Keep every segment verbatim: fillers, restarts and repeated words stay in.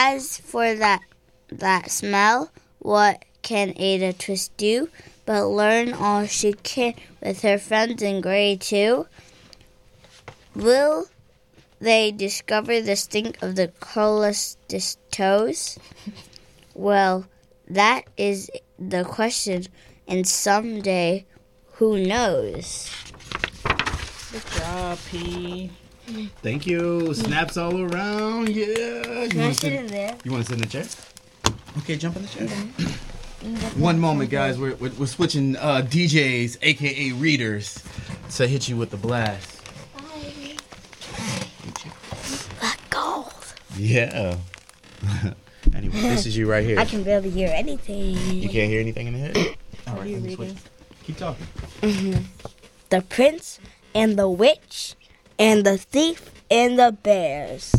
As for that that smell, what can Ada Twist do but learn all she can with her friends in grade two? Will they discover the stink of the curless toes? Well, that is the question, and someday, who knows? Good job, P. Thank you. Snaps all around. Yeah. You Can I sit in there? You want to sit in the chair? Okay, jump in the chair. One moment, guys. We're, we're, we're switching uh, D Js, a k a readers, to hit you with the blast. Let go. Yeah. Anyway, this is you right here. I can barely hear anything. You can't hear anything in the head? All What are right, you let me reading? switch. Keep talking. Mm-hmm. The Prince and the Witch and the Thief and the Bears.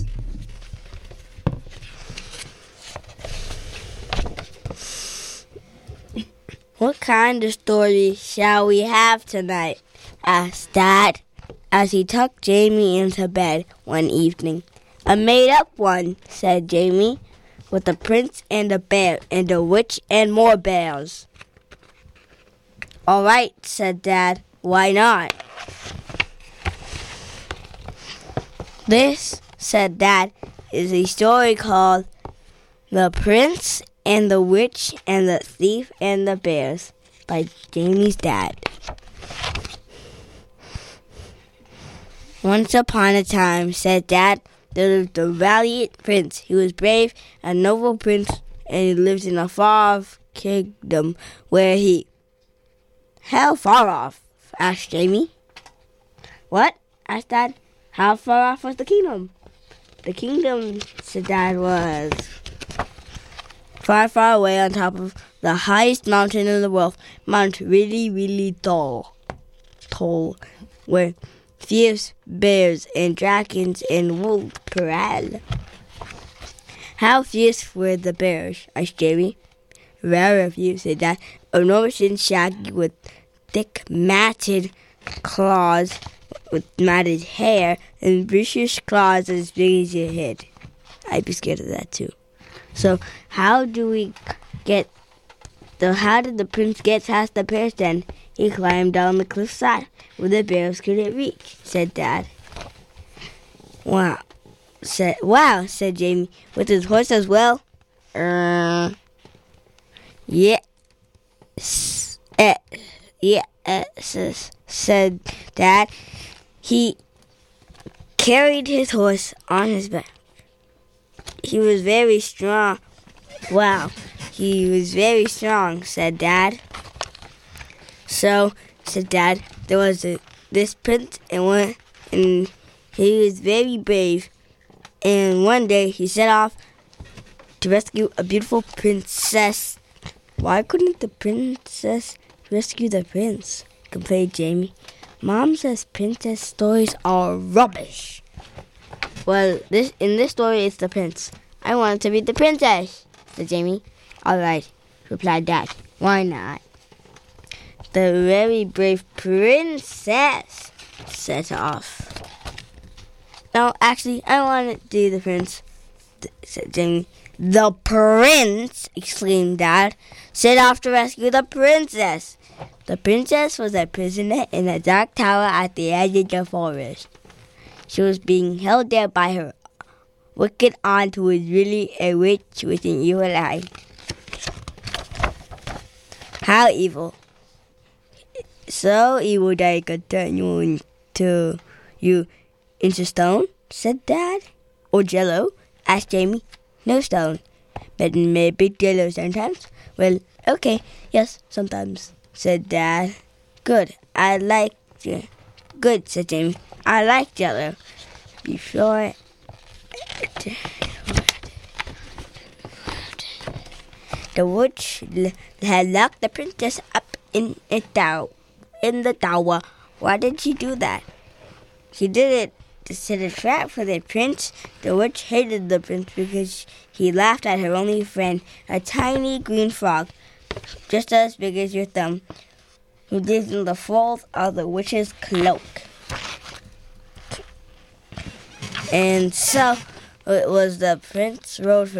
What kind of story shall we have tonight? Asked Dad as he tucked Jamie into bed one evening. A made-up one, said Jamie, with a prince and a bear and a witch and more bears. All right, said Dad. Why not? This, said Dad, is a story called The Prince and the Witch and the Thief and the Bears by Jamie's dad. Once upon a time, said Dad, there lived a valiant prince. He was brave, a noble prince, and he lived in a far-off kingdom where he... How far off? Asked Jamie. What? Asked Dad. How far off was the kingdom? The kingdom, said Dad, was far, far away on top of the highest mountain in the world. Mount really, really tall. Tall. Where fierce bears and dragons and wolves prowl. How fierce were the bears? Asked Jamie. Very fierce, said Dad. Enormous and shaggy with thick, matted claws with matted hair and vicious claws as big as your head. I'd be scared of that too. So how do we get the how did the prince get past the bears then? He climbed down the cliffside where the bears couldn't reach, said Dad. Wow. Said wow, said Jamie, with his horse as well. Uh yes. Uh, yes, said Dad. He carried his horse on his back. He was very strong. Wow, he was very strong, said Dad. So, said Dad, there was a, this prince, and one, and he was very brave. And one day he set off to rescue a beautiful princess. Why couldn't the princess rescue the prince? Complained Jamie. Mom says princess stories are rubbish. Well, this in this story, it's the prince. I wanted to be the princess, said Jamie. All right, replied Dad. Why not? The very brave princess set off. No, actually, I want to be the prince, said Jamie. The prince, exclaimed Dad, set off to rescue the princess. The princess was a prisoner in a dark tower at the edge of the forest. She was being held there by her wicked aunt, who was really a witch with an evil eye. How evil? So evil that it could turn you into you into stone, said Dad. Or jello, asked Jamie. No stone, but maybe jello sometimes. Well, okay, yes, sometimes, said Dad. Good, I like you. Good, said Jamie. I like jello. Before the witch had locked the princess up in a tower. In the tower. Why did she do that? She did it to set a trap for the prince. The witch hated the prince because he laughed at her only friend, a tiny green frog, just as big as your thumb, who lived in the folds of the witch's cloak. And so it was the prince rode for